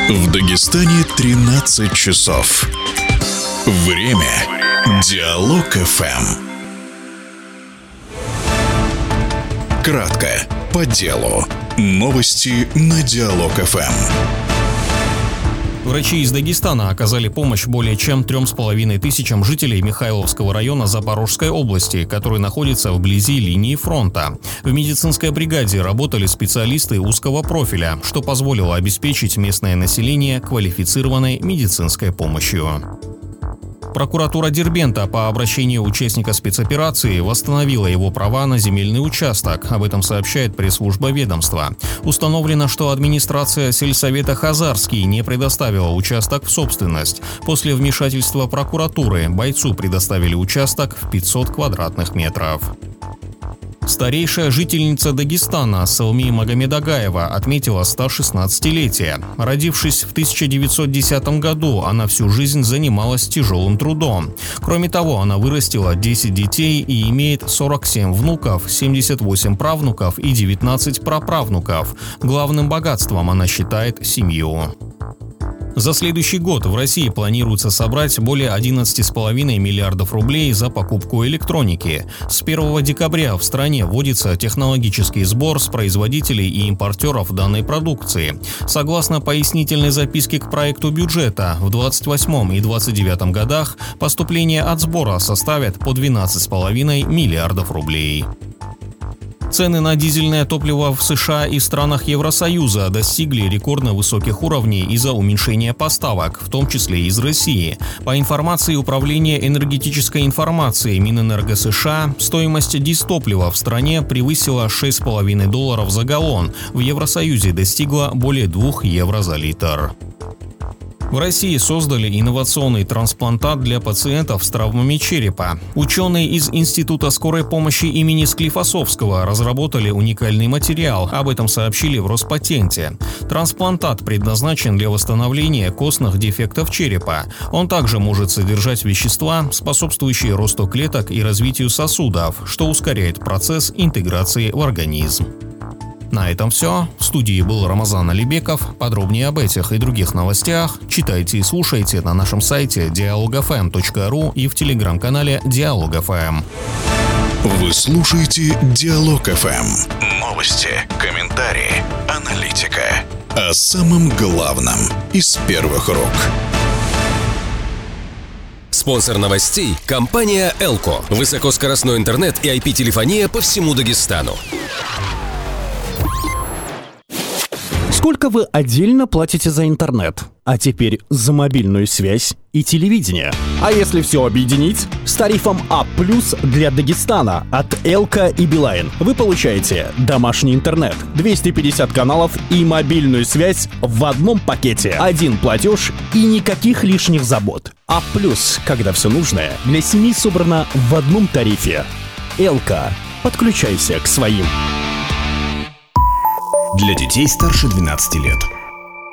В Дагестане 13 часов. Время Диалог ФМ. Кратко, по делу. Новости на Диалог ФМ. Врачи из Дагестана оказали помощь более чем 3,5 тысячам жителей Михайловского района Запорожской области, который находится вблизи линии фронта. В медицинской бригаде работали специалисты узкого профиля, что позволило обеспечить местное население квалифицированной медицинской помощью. Прокуратура Дербента по обращению участника спецоперации восстановила его права на земельный участок. Об этом сообщает пресс-служба ведомства. Установлено, что администрация сельсовета Хазарский не предоставила участок в собственность. После вмешательства прокуратуры бойцу предоставили участок в 500 квадратных метров. Старейшая жительница Дагестана Салми Магомедагаева отметила 116-летие. Родившись в 1910 году, она всю жизнь занималась тяжелым трудом. Кроме того, она вырастила 10 детей и имеет 47 внуков, 78 правнуков и 19 праправнуков. Главным богатством она считает семью. За следующий год в России планируется собрать более 11,5 миллиардов рублей за покупку электроники. С 1 декабря в стране вводится технологический сбор с производителей и импортеров данной продукции. Согласно пояснительной записке к проекту бюджета, в 2028 и 2029 годах поступления от сбора составят по 12,5 миллиардов рублей. Цены на дизельное топливо в США и странах Евросоюза достигли рекордно высоких уровней из-за уменьшения поставок, в том числе из России. По информации Управления энергетической информации Минэнерго США, стоимость дизтоплива в стране превысила $6,5 за галлон, в Евросоюзе достигла более 2 евро за литр. В России создали инновационный трансплантат для пациентов с травмами черепа. Ученые из Института скорой помощи имени Склифосовского разработали уникальный материал, об этом сообщили в Роспатенте. Трансплантат предназначен для восстановления костных дефектов черепа. Он также может содержать вещества, способствующие росту клеток и развитию сосудов, что ускоряет процесс интеграции в организм. На этом все. В студии был Рамазан Алибеков. Подробнее об этих и других новостях читайте и слушайте на нашем сайте dialogfm.ru и в телеграм-канале Диалог ФМ. Вы слушаете Диалог ФМ. Новости, комментарии, аналитика. О самом главном из первых рук. Спонсор новостей – компания «Элко». Высокоскоростной интернет и IP-телефония по всему Дагестану. Сколько вы отдельно платите за интернет? А теперь за мобильную связь и телевидение. А если все объединить? С тарифом А+ для Дагестана от Элко и Билайн вы получаете домашний интернет, 250 каналов и мобильную связь в одном пакете. Один платеж и никаких лишних забот. А+, когда все нужное для семьи собрано в одном тарифе. Элко. Подключайся к своим. Для детей старше 12 лет.